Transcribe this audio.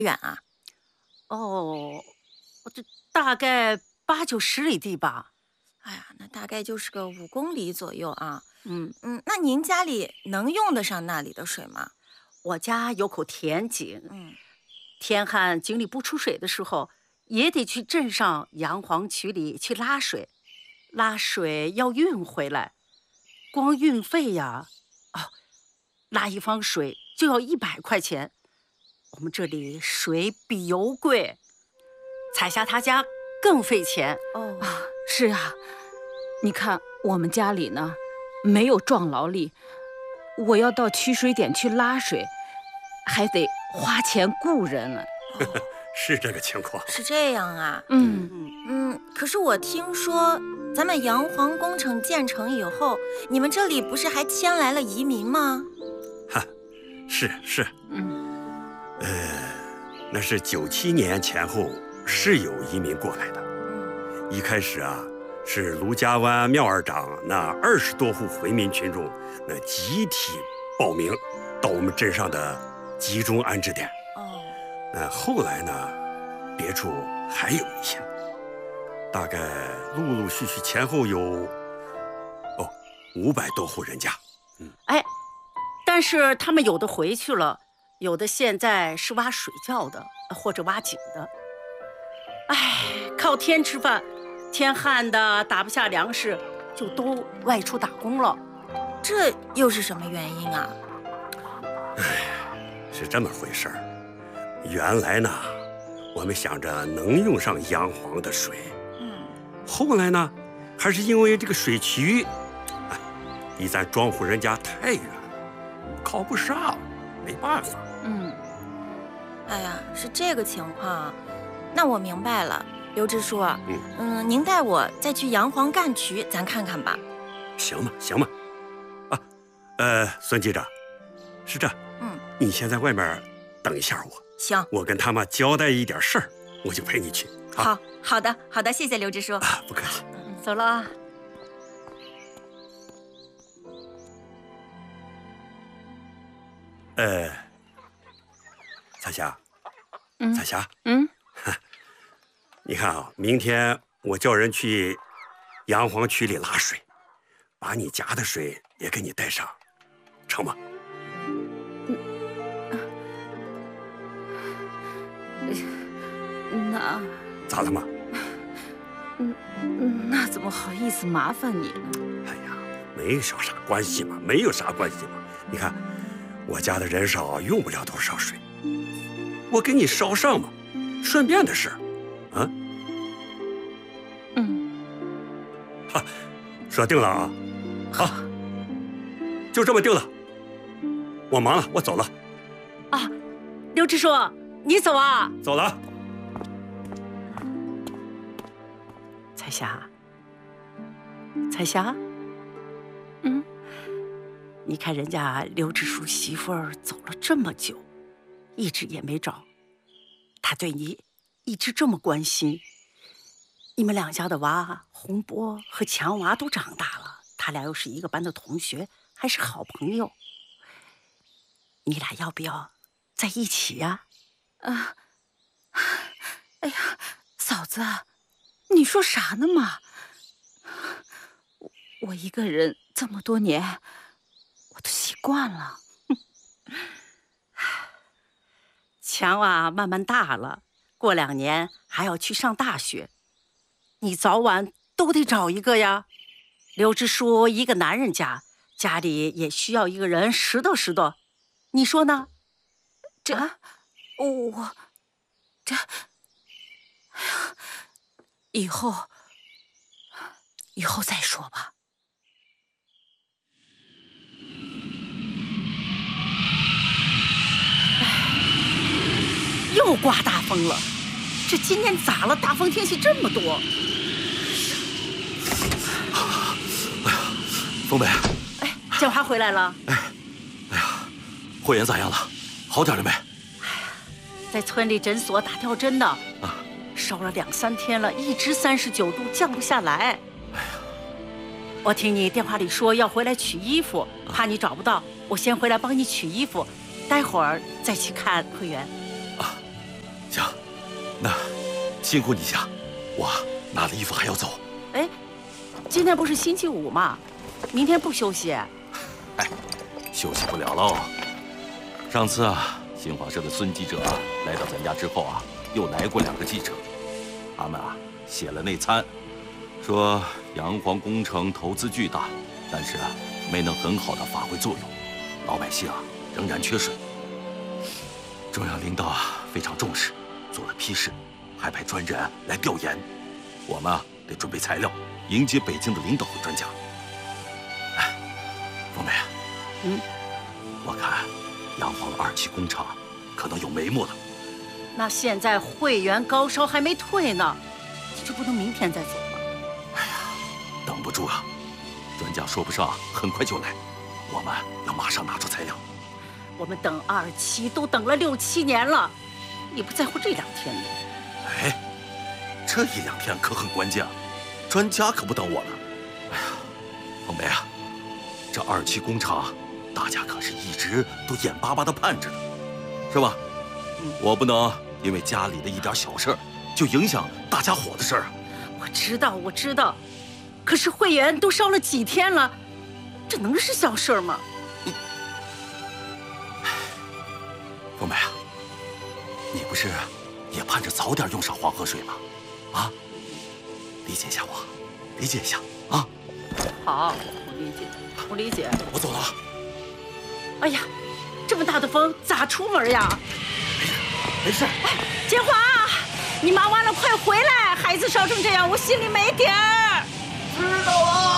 远啊？ 哦，这大概8、9、10里地吧。 哎呀，那大概就是个5公里左右啊。 嗯， 那您家里能用得上那里的水吗？ 我家有口田井， 嗯， 天旱井里不出水的时候，也得去镇上洋黄渠里去拉水，拉水要运回来，光运费呀，哦，拉一方水就要100块钱。我们这里水比油贵，彩霞她家更费钱。 哦， 是啊，你看我们家里呢，没有壮劳力，我要到取水点去拉水，还得花钱雇人了。 哦， 是这个情况。 是这样啊。 嗯， 可是我听说，咱们洋黄工程建成以后，你们这里不是还迁来了移民吗？ 哈，是， 嗯， 那是97年前后是有移民过来的。 嗯， 一开始啊，是卢家湾庙二长那20多户回民群众，那集体报名到我们镇上的集中安置点。 哦， 后来呢，别处还有一些，大概陆陆续续前后有500多户人家。 哎，但是他们有的回去了，有的现在是挖水窖的，或者挖井的。哎，靠天吃饭，天旱的打不下粮食，就都外出打工了。 这又是什么原因啊？ 是这么回事儿。原来呢，我们想着能用上洋黄的水，后来呢，还是因为这个水渠，离咱庄户人家太远了，靠不上，没办法。 哎呀，是这个情况，那我明白了，刘支书。您带我再去洋黄干渠，咱看看吧。 行吧。孙记者，是这，你先在外面等一下我。 行， 我跟他们交代一点事儿，我就陪你去。 好的，谢谢刘支书。 不客气。 走了啊。 彩霞，彩霞，你看啊，明天我叫人去洋黄渠里拉水，把你家的水也给你带上，成吗？ 那咋了嘛？ 那怎么好意思麻烦你呢？ 哎呀，没啥关系嘛，没有啥关系嘛。你看，我家的人少，用不了多少水，我给你捎上嘛，顺便的事啊。说定了啊。好，就这么定了。我忙了，我走了。 啊，刘支书，你走啊？ 走了。 彩霞，你看人家刘支书媳妇儿走了这么久，一直也没找，他对你一直这么关心。你们两家的娃洪波和强娃都长大了，他俩又是一个班的同学，还是好朋友，你俩要不要在一起呀？ 哎呀，嫂子，你说啥呢嘛？我一个人这么多年，我都习惯了。 强娃慢慢大了，过2年还要去上大学，你早晚都得找一个呀。刘支书一个男人家，家里也需要一个人拾掇拾掇，你说呢？ 我这，哎呀，以后再说吧。 又刮大风了，这今年咋了？大风天气这么多。 哎呀，风梅， 哎，建华回来了。 哎呀，慧妍咋样了？好点了没？ 在村里诊所打吊针呢，烧了2、3天了，一直39度，降不下来。 哎呀， 我听你电话里说要回来取衣服，怕你找不到，我先回来帮你取衣服，待会儿再去看慧媛。 辛苦你家，我拿了衣服还要走。 哎，今天不是星期五吗？明天不休息？ 哎，休息不了喽。上次啊，新华社的孙记者来到咱家之后啊，又来过2个记者，他们啊写了内参，说洋黄工程投资巨大，但是啊没能很好的发挥作用，老百姓啊仍然缺水。中央领导啊非常重视，做了批示，还派专人来调研。我们啊得准备材料，迎接北京的领导和专家。哎，凤梅，我看洋黄2期工程可能有眉目了。 那现在会员高烧还没退呢，这不能明天再走吗？ 哎呀，等不住啊！专家说不上很快就来，我们要马上拿出材料。 我们等2期都等了6、7年了，你不在乎这2天吗？ 哎，这1、2天可很关键啊！专家可不等我呢。哎呀，凤梅啊，这2期工程，大家可是一直都眼巴巴地盼着的，是吧？我不能因为家里的一点小事就影响大家伙的事儿啊！ 我知道，可是会员都烧了几天了，这能是小事吗？ 凤梅啊，你不是也盼着早点用上黄河水吗？啊，理解一下我，理解一下啊！ 好，我理解。 我走了啊。 哎呀，这么大的风咋出门呀？ 没事。 哎，建华，你忙完了快回来，孩子烧成这样，我心里没底儿。 知道了。